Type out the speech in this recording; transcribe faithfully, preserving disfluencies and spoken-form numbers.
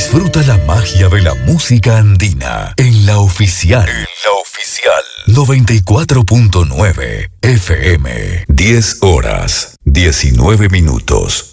Disfruta la magia de la música andina en la oficial. En la oficial. noventa y cuatro punto nueve F M. diez horas, diecinueve minutos.